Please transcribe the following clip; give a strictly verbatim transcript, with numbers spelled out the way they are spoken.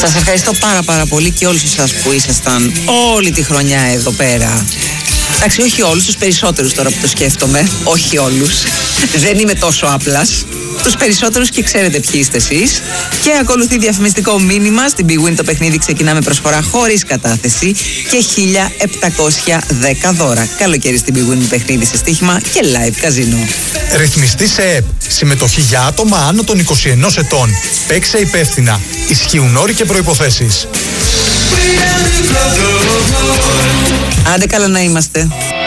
Σας ευχαριστώ πάρα πάρα πολύ και όλους εσάς που ήσασταν όλη τη χρονιά εδώ πέρα. Εντάξει, όχι όλους, τους περισσότερους τώρα που το σκέφτομαι. Όχι όλους. Δεν είμαι τόσο άπλας. Τους περισσότερους και ξέρετε ποιοι είστε εσείς. Και ακολουθεί διαφημιστικό μήνυμα. Στην Big Win το παιχνίδι ξεκινά με προσφορά χωρίς κατάθεση και χίλια επτακόσια δέκα δώρα. Καλοκαίρι στην Big Win παιχνίδι σε στοίχημα και live καζίνο. Ρυθμιστή σε ΕΠ. Συμμετοχή για άτομα άνω των είκοσι ενός ετών. Παίξε υπεύθυνα. Ισχύουν όροι και προϋποθέσεις. Άντε καλά να είμαστε.